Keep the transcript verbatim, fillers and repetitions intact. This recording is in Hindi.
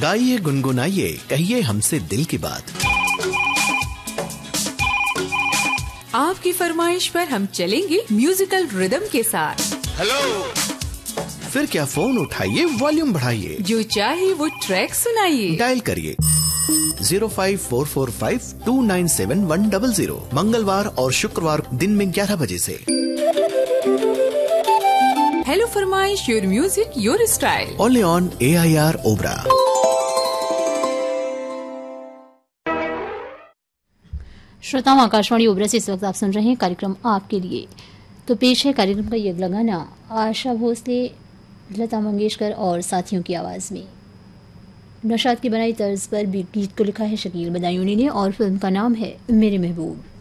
गाइए गुनगुनाइए कहिए हमसे दिल की बात। आपकी फरमाइश पर हम चलेंगे म्यूजिकल रिदम के साथ। हेलो, फिर क्या फोन उठाइए, वॉल्यूम बढ़ाइए, जो चाहे वो ट्रैक सुनाइए। डायल करिए zero five four four five to nine seven one double zero, मंगलवार और शुक्रवार दिन में ग्यारह बजे से। हेलो फरमाइश, your music your style, only on A I R Obra. श्रोताओं, आकाशवाणी ओबरा से इस वक्त आप सुन रहे हैं कार्यक्रम आपके लिए। तो पेश है कार्यक्रम का ये अगला गाना आशा भोसले, लता मंगेशकर और साथियों की आवाज़ में। नौशाद की बनाई तर्ज पर भी गीत को लिखा है शकील बदायूनी ने और फिल्म का नाम है मेरे महबूब।